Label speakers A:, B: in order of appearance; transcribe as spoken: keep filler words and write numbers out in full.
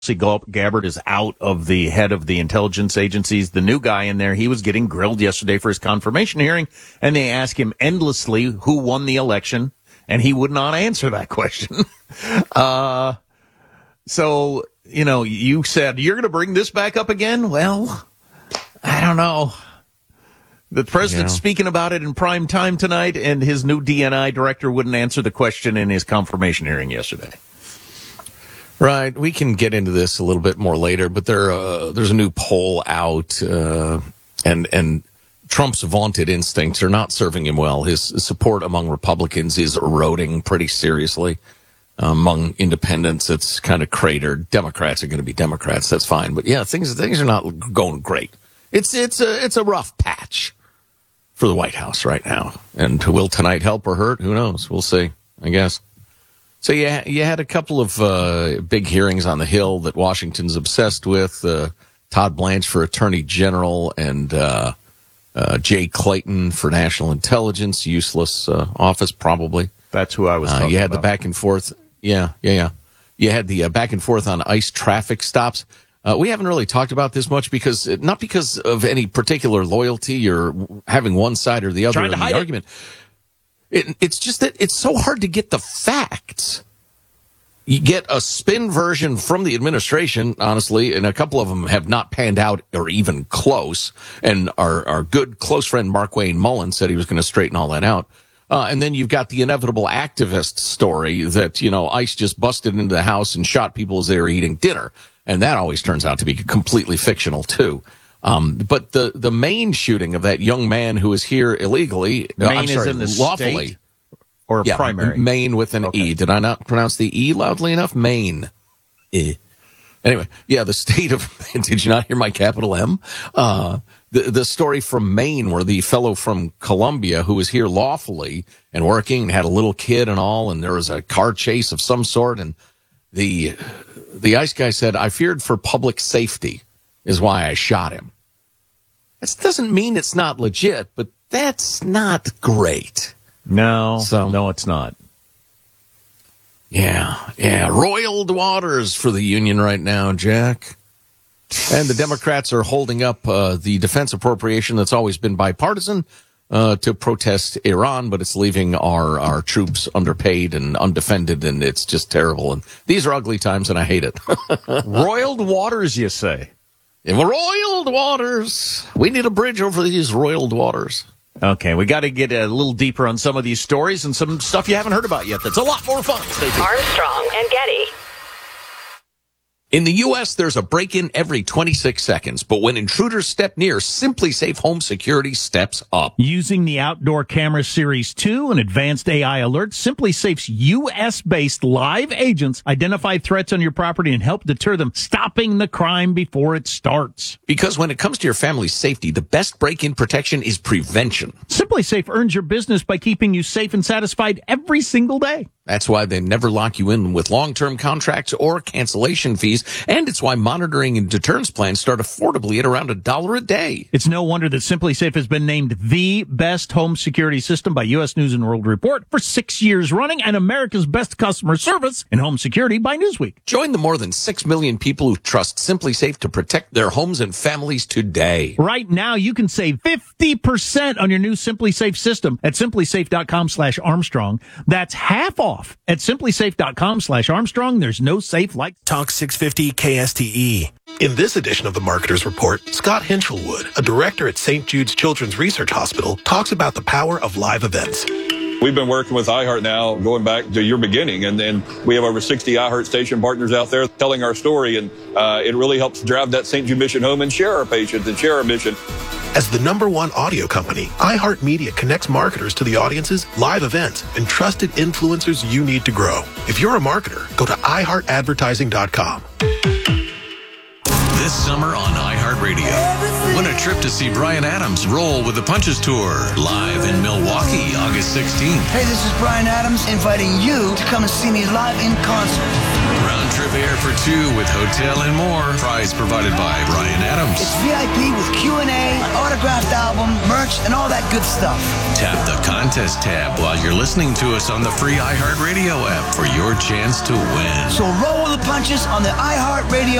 A: Gabbard is out of the head of the intelligence agencies. The new guy in there, he was getting grilled yesterday for his confirmation hearing, and they asked him endlessly who won the election, and he would not answer that question. uh, so, you know, you said, you're going to bring this back up again? Well, I don't know. The president's yeah. speaking about it in prime time tonight, and his new D N I director wouldn't answer the question in his confirmation hearing yesterday.
B: Right. We can get into this a little bit more later, but there, uh, there's a new poll out, uh, and, and Trump's vaunted instincts are not serving him well. His support among Republicans is eroding pretty seriously. Uh, among independents, it's kind of cratered. Democrats are going to be Democrats. That's fine. But yeah, things, things are not going great. It's, it's a, it's a rough patch for the White House right now. And will tonight help or hurt? Who knows? We'll see, I guess. So you, you had a couple of uh, big hearings on the Hill that Washington's obsessed with. Uh, Todd Blanche for Attorney General and uh, uh, Jay Clayton for National Intelligence. Useless uh, office, probably.
A: That's who I was talking
B: uh, You had
A: about.
B: the back and forth. Yeah, yeah, yeah. You had the uh, back and forth on ICE traffic stops. Uh, we haven't really talked about this much because, not because of any particular loyalty or having one side or the other in the argument. It. It, it's just that it's so hard to get the facts. You get a spin version from the administration, honestly, and a couple of them have not panned out or even close. And our, our good close friend Mark Wayne Mullen said he was going to straighten all that out. Uh, and then you've got the inevitable activist story that, you know, ICE just busted into the house and shot people as they were eating dinner. And that always turns out to be completely fictional, too. Um, but the, the main shooting of that young man who was here illegally,
A: Maine
B: uh, I'm sorry,
A: is in the
B: lawfully,
A: state or
B: yeah,
A: primary?
B: Maine with an
A: okay.
B: E. Did I not pronounce the E loudly enough? Maine. E. Anyway, yeah, the state of, did you not hear my capital M? Uh, the, the story from Maine where the fellow from Colombia who was here lawfully and working and had a little kid and all, and there was a car chase of some sort, and the, the ICE guy said, I feared for public safety is why I shot him. That doesn't mean it's not legit, but that's not great.
A: No,
B: so,
A: no, it's not.
B: Yeah, yeah. Roiled waters for the union right now, Jack. And the Democrats are holding up uh, the defense appropriation that's always been bipartisan uh, to protest Iran, but it's leaving our, our troops underpaid and undefended, and it's just terrible. And these are ugly times, and I hate it.
A: Roiled waters, you say?
B: In roiled waters. We need a bridge over these roiled waters.
A: Okay, we got to get a little deeper on some of these stories and some stuff you haven't heard about yet. That's a lot more fun. Stay tuned.
C: Armstrong and Getty.
B: In the U S, there's a break-in every twenty-six seconds, but when intruders step near, SimpliSafe Home Security steps up.
D: Using the Outdoor Camera Series two and advanced A I alerts, SimpliSafe's U S-based live agents identify threats on your property and help deter them, stopping the crime before it starts.
B: Because when it comes to your family's safety, the best break-in protection is prevention.
D: SimpliSafe earns your business by keeping you safe and satisfied every single day.
B: That's why they never lock you in with long-term contracts or cancellation fees, and it's why monitoring and deterrence plans start affordably at around a dollar a day.
D: It's no wonder that SimpliSafe has been named the best home security system by U S News and World Report for six years running and America's best customer service in home security by Newsweek.
B: Join the more than six million people who trust SimpliSafe to protect their homes and families today.
D: Right now, you can save fifty percent on your new SimpliSafe system at SimpliSafe.com slash Armstrong. That's half off. At SimpliSafe.com slash Armstrong, there's no safe like
E: Talk six fifty K S T E. In this edition of the Marketer's Report, Scott Hinchelwood, a director at Saint Jude's Children's Research Hospital, talks about the power of live events.
F: We've been working with iHeart now going back to your beginning, and then we have over sixty iHeart station partners out there telling our story, and uh, it really helps drive that Saint Jude mission home and share our patients and share our mission.
E: As the number one audio company, iHeartMedia connects marketers to the audiences, live events, and trusted influencers you need to grow. If you're a marketer, go to i heart advertising dot com.
G: This summer on iHeartRadio, win a trip to see Bryan Adams roll with the Punches Tour, live in Milwaukee, August sixteenth.
H: Hey, this is Bryan Adams inviting you to come and see me live in concert.
G: Round trip live air for two with hotel and more. Prize provided by Brian Adams.
C: It's V I P with Q and A, an autographed album, merch, and all that good stuff.
G: Tap the contest tab while you're listening to us on the free iHeartRadio app for your chance to win.
C: So roll with the punches on the iHeartRadio